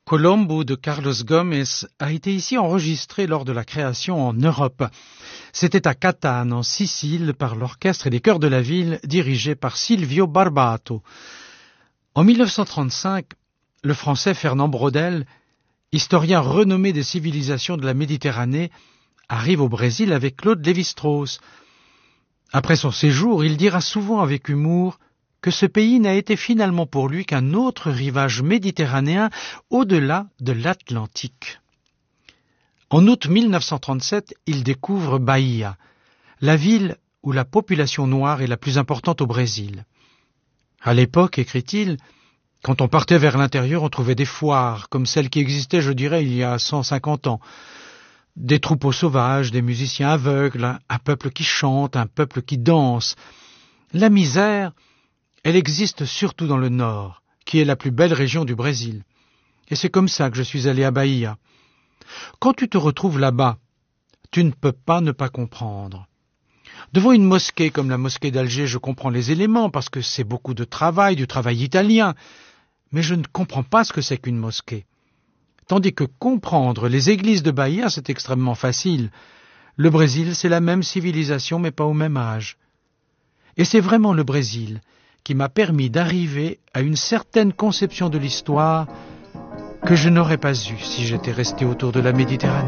Colombo de Carlos Gomez a été ici enregistré lors de la création en Europe. C'était à Catane, en Sicile, par l'orchestre et les chœurs de la ville, dirigé par Silvio Barbato. En 1935, le français Fernand Braudel, historien renommé des civilisations de la Méditerranée, arrive au Brésil avec Claude Lévi-Strauss. Après son séjour, il dira souvent avec humour que ce pays n'a été finalement pour lui qu'un autre rivage méditerranéen au-delà de l'Atlantique. En août 1937, il découvre Bahia, la ville où la population noire est la plus importante au Brésil. À l'époque, écrit-il, quand on partait vers l'intérieur, on trouvait des foires, comme celles qui existaient, je dirais, il y a 150 ans. Des troupeaux sauvages, des musiciens aveugles, un peuple qui chante, un peuple qui danse. La misère, elle existe surtout dans le nord, qui est la plus belle région du Brésil. Et c'est comme ça que je suis allé à Bahia. Quand tu te retrouves là-bas, tu ne peux pas ne pas comprendre. Devant une mosquée comme la mosquée d'Alger, je comprends les éléments parce que c'est beaucoup de travail, du travail italien. Mais je ne comprends pas ce que c'est qu'une mosquée. Tandis que comprendre les églises de Bahia, c'est extrêmement facile. Le Brésil, c'est la même civilisation, mais pas au même âge. Et c'est vraiment le Brésil qui m'a permis d'arriver à une certaine conception de l'histoire que je n'aurais pas eue si j'étais resté autour de la Méditerranée.